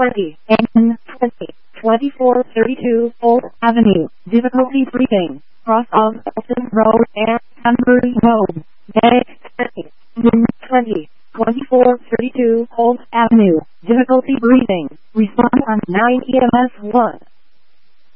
20, N20, 2432 Old Avenue, difficulty breathing, cross of Elton Road and Canberra Road, Bay 20, 2432 Old Avenue, difficulty breathing, respond on 9 EMS 1.